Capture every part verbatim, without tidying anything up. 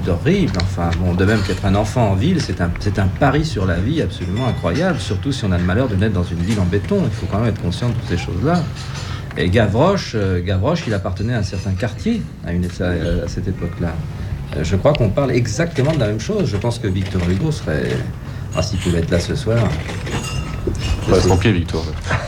horrible. Enfin, bon, de même qu'être un enfant en ville, c'est un, c'est un pari sur la vie absolument incroyable, surtout si on a le malheur de naître dans une ville en béton. Il faut quand même être conscient de toutes ces choses-là. Et Gavroche, euh, Gavroche, il appartenait à un certain quartier à, une, à, à cette époque-là. Euh, je crois qu'on parle exactement de la même chose. Je pense que Victor Hugo serait... Ah, s'il pouvait être là ce soir... On va pied, Victor.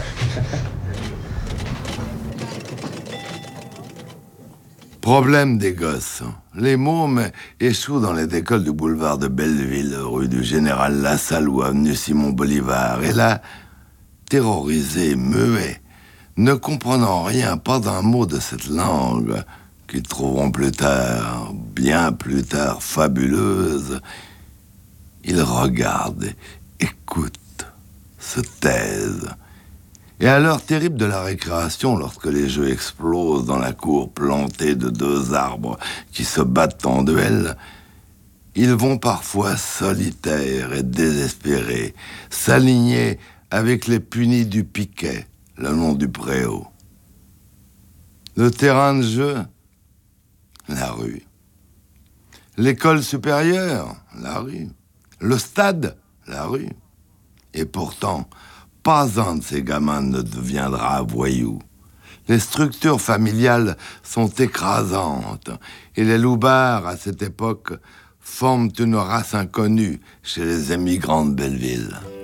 Problème des gosses. Les mômes échouent dans les écoles du boulevard de Belleville, rue du Général Lassalle ou avenue Simon Bolivar. Et là, terrorisés, muets, ne comprenant rien, pas un mot de cette langue, qu'ils trouveront plus tard, bien plus tard, fabuleuse, ils regardent, écoutent, se taisent. Et à l'heure terrible de la récréation, lorsque les jeux explosent dans la cour plantée de deux arbres qui se battent en duel, ils vont parfois solitaires et désespérés, s'aligner avec les punis du piquet, le long du préau. Le terrain de jeu, la rue. L'école supérieure, la rue. Le stade, la rue. Et pourtant, pas un de ces gamins ne deviendra voyou. Les structures familiales sont écrasantes et les loupards, à cette époque, forment une race inconnue chez les émigrants de Belleville.